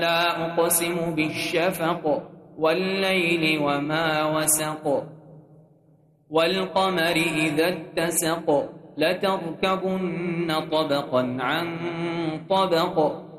لا أقسم بالشفق والليل وما وسق والقمر إذا اتسق لتركبن طبقا عن طبق